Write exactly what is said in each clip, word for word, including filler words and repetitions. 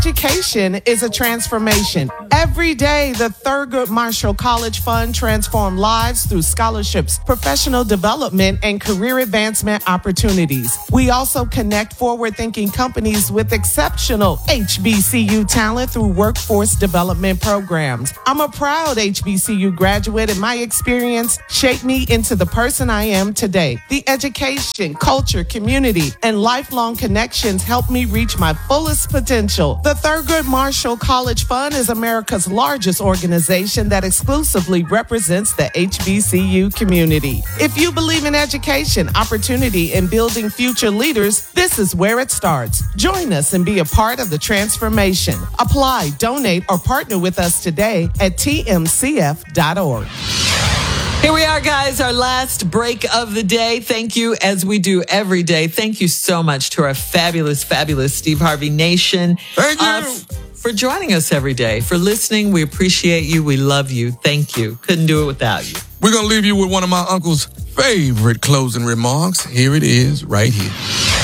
Education is a transformation. Every day, the Thurgood Marshall College Fund transforms lives through scholarships, professional development, and career advancement opportunities. We also connect forward-thinking companies with exceptional H B C U talent through workforce development programs. I'm a proud H B C U graduate, and my experience shaped me into the person I am today. The education, culture, community, and lifelong connections helped me reach my fullest potential. The Thurgood Marshall College Fund is America's largest organization that exclusively represents the H B C U community. If you believe in education, opportunity, and building future leaders, this is where it starts. Join us and be a part of the transformation. Apply, donate, or partner with us today at T M C F dot org. Here we are, guys, our last break of the day. Thank you, as we do every day. Thank you so much to our fabulous, fabulous Steve Harvey Nation. Thank you. Uh, f- for joining us every day, for listening. We appreciate you. We love you. Thank you. Couldn't do it without you. We're going to leave you with one of my uncle's favorite closing remarks. Here it is, right here.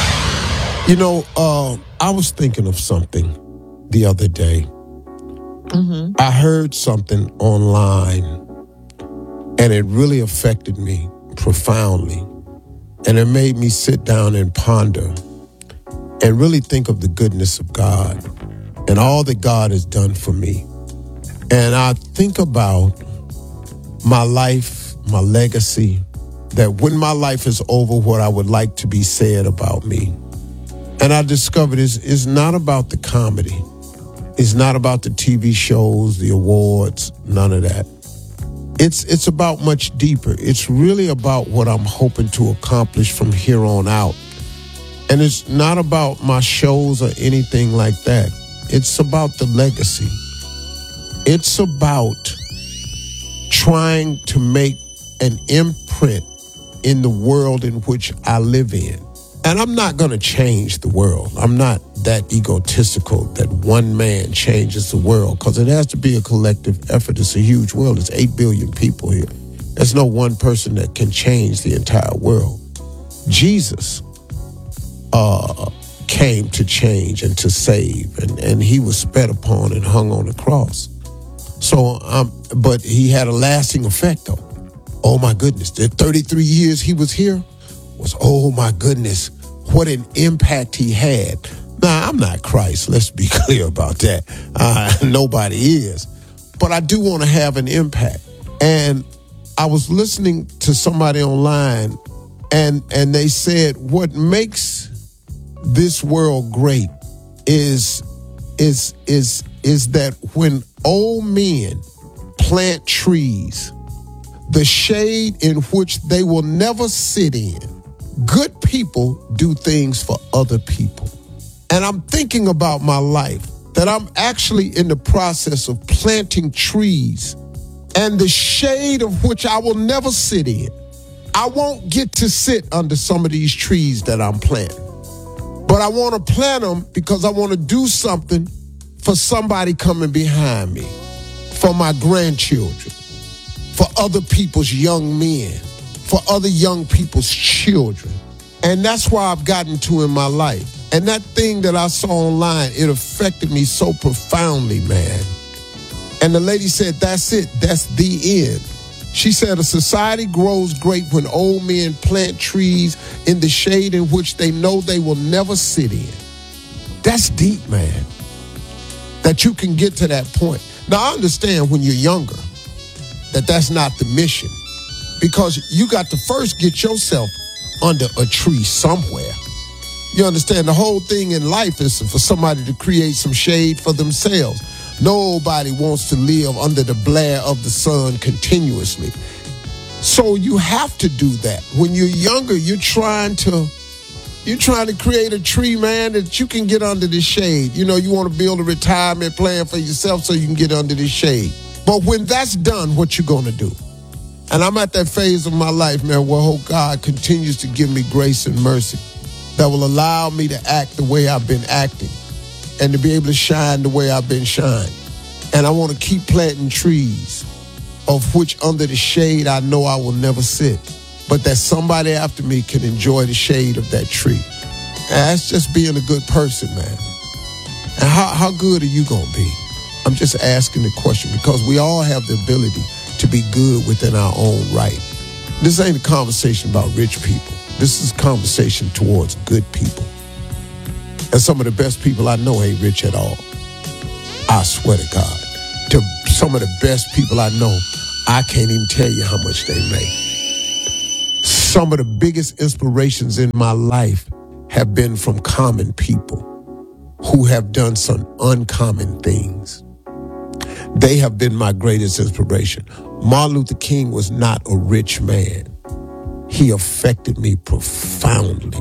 You know, uh, I was thinking of something the other day. Mm-hmm. I heard something online, and it really affected me profoundly. And it made me sit down and ponder and really think of the goodness of God and all that God has done for me. And I think about my life, my legacy, that when my life is over, what I would like to be said about me. And I discovered it's, it's not about the comedy. It's not about the T V shows, the awards, none of that. It's it's about much deeper. It's really about what I'm hoping to accomplish from here on out. And it's not about my shows or anything like that. It's about the legacy. It's about trying to make an imprint in the world in which I live in. And I'm not going to change the world. I'm not that egotistical that one man changes the world, because it has to be a collective effort. It's a huge world. It's eight billion people here. There's no one person that can change the entire world. Jesus uh, came to change and to save, and, and he was spat upon and hung on the cross. So, um, but he had a lasting effect, though. Oh, my goodness. The thirty-three years he was here was, oh, my goodness, what an impact he had. Now, I'm not Christ. Let's be clear about that. Uh, nobody is. But I do want to have an impact. And I was listening to somebody online, and, and they said what makes this world great is, is, is, is that when old men plant trees, the shade in which they will never sit in, good people do things for other people. And I'm thinking about my life, that I'm actually in the process of planting trees, and the shade of which I will never sit in. I won't get to sit under some of these trees that I'm planting. But I want to plant them because I want to do something for somebody coming behind me, for my grandchildren, for other people's young men, for other young people's children. And that's where I've gotten to in my life. And that thing that I saw online, it affected me so profoundly, man. And the lady said, that's it. That's the end. She said, a society grows great when old men plant trees in the shade in which they know they will never sit in. That's deep, man. That you can get to that point. Now, I understand when you're younger that that's not the mission, because you got to first get yourself under a tree somewhere. You understand, the whole thing in life is for somebody to create some shade for themselves. Nobody wants to live under the glare of the sun continuously. So you have to do that. When you're younger, you're trying to you're trying to create a tree, man, that you can get under the shade. You know, you want to build a retirement plan for yourself so you can get under the shade. But when that's done, what you gonna do? And I'm at that phase of my life, man, where oh God continues to give me grace and mercy that will allow me to act the way I've been acting and to be able to shine the way I've been shining. And I want to keep planting trees of which under the shade I know I will never sit, but that somebody after me can enjoy the shade of that tree. And that's just being a good person, man. And how, how good are you going to be? I'm just asking the question because we all have the ability to be good within our own right. This ain't a conversation about rich people. This is a conversation towards good people. And some of the best people I know ain't rich at all. I swear to God. To some of the best people I know, I can't even tell you how much they make. Some of the biggest inspirations in my life have been from common people who have done some uncommon things. They have been my greatest inspiration. Martin Luther King was not a rich man. He affected me profoundly.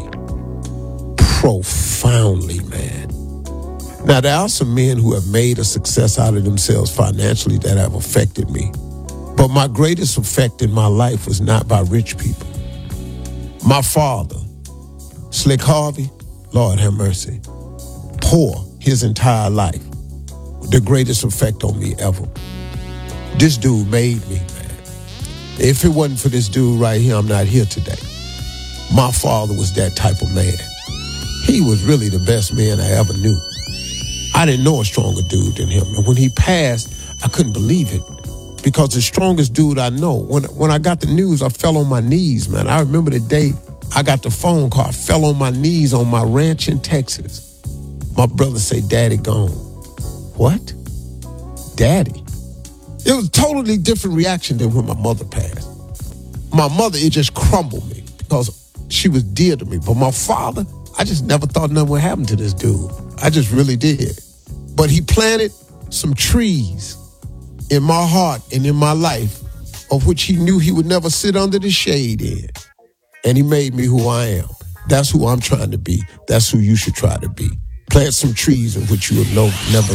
Profoundly, man. Now, there are some men who have made a success out of themselves financially that have affected me. But my greatest effect in my life was not by rich people. My father, Slick Harvey, Lord have mercy, poor his entire life. The greatest effect on me ever. This dude made me, man. If it wasn't for this dude right here, I'm not here today. My father was that type of man. He was really the best man I ever knew. I didn't know a stronger dude than him. And when he passed, I couldn't believe it. Because the strongest dude I know, when, when I got the news, I fell on my knees, man. I remember the day I got the phone call. I fell on my knees on my ranch in Texas. My brother said, Daddy gone. What? Daddy? It was a totally different reaction than when my mother passed. My mother, it just crumbled me because she was dear to me. But my father, I just never thought nothing would happen to this dude. I just really did. But he planted some trees in my heart and in my life of which he knew he would never sit under the shade in. And he made me who I am. That's who I'm trying to be. That's who you should try to be. Plant some trees in which you will no, never